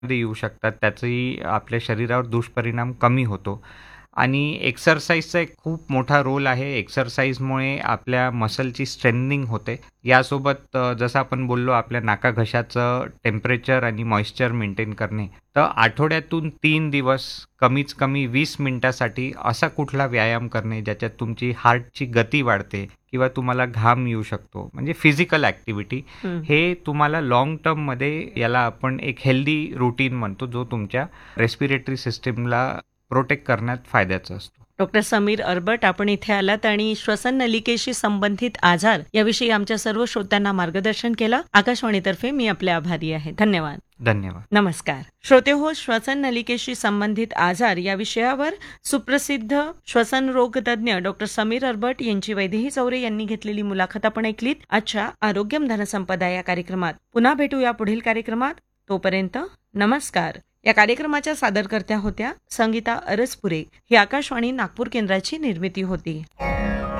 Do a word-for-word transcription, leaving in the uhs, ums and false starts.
येऊ शकतात. त्याचाही आपल्या शरीरावर दुष्परिणाम कमी होतो. आणि एक्सरसाइजचा एक खूप मोठा रोल आहे. एक्सरसाइजमुळे आपल्या मसलची स्ट्रेंथनिंग होते. यासोबत अ, जसं आपण बोललो आपल्या नाकाघशाचं टेम्परेचर आणि मॉइश्चर मेंटेन करणे. तर आठवड्यातून तीन दिवस कमीत कमी वीस मिनिटासाठी असा कुठला व्यायाम करणे ज्याच्यात तुमची हार्टची गती वाढते किंवा तुम्हाला घाम येऊ शकतो. म्हणजे फिजिकल ॲक्टिव्हिटी हं. हे तुम्हाला लाँग टर्ममध्ये याला आपण एक हेल्दी रूटीन म्हणतो, जो तुमच्या रेस्पिरेटरी सिस्टमला प्रोटेक्ट करण्यात फायद्याचा असतो. डॉक्टर समीर अर्बट, आपण इथे आलात आणि श्वसन नलिकेशी संबंधित आजार याविषयी आमच्या सर्व श्रोत्यांना मार्गदर्शन केलं. आकाशवाणीतर्फे मी आपले आभारी आहे. धन्यवाद. धन्यवाद. नमस्कार श्रोते हो, श्वसन नलिकेशी संबंधित आजार या विषयावर सुप्रसिद्ध श्वसन रोग तज्ज्ञ डॉक्टर समीर अर्बट यांची वैदेही चौरे यांनी घेतलेली मुलाखत आपण ऐकलीत आजच्या आरोग्यम धनसंपदा या कार्यक्रमात. पुन्हा भेटूया पुढील कार्यक्रमात. तोपर्यंत नमस्कार. या कार्यक्रमाच्या सादरकर्त्या होत्या संगीता अरसपुरे. ही आकाशवाणी नागपूर केंद्राची निर्मिती होती.